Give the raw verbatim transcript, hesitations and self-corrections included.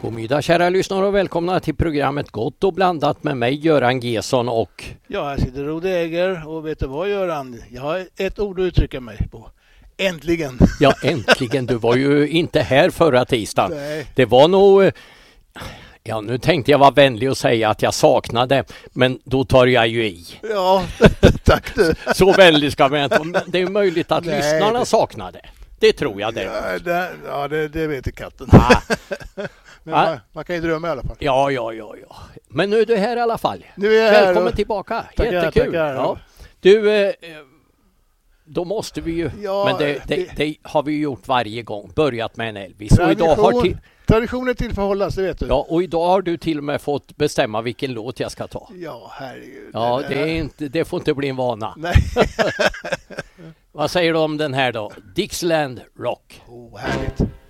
God middag kära lyssnare och välkomna till programmet Gott och blandat med mig Göran Gesson och... Ja, här sitter Rode Äger och vet du vad Göran? Jag har ett ord att uttrycka mig på. Äntligen! Ja, äntligen. Du var ju inte här förra tisdagen. Nej. Det var nog... Ja, nu tänkte jag vara vänlig och säga att jag saknade, men då tar jag ju i. Ja, tack du. Så vänlig ska man inte. Men det är möjligt att Nej, lyssnarna det... saknade. Det tror jag det. Ja, det, ja, det, det vet inte katten. Ah. Men ah. man, man kan ju drömma i alla fall. Ja, ja, ja, ja. Men nu är du här i alla fall. Nu är jag här. Välkommen och... tillbaka. Tackar, Jättekul. tackar. Ja. Du, eh, då måste vi ju... Ja, men det, det, det... det har vi gjort varje gång. Börjat med en Elvis. Och idag har till... Traditioner till förhållas, det vet du. Ja, och idag har du till och med fått bestämma vilken låt jag ska ta. Ja, herregud. Ja, det, det, är inte, det får inte bli en vana. Nej. Vad säger du om den här då? Dixieland Rock. Oh, härligt.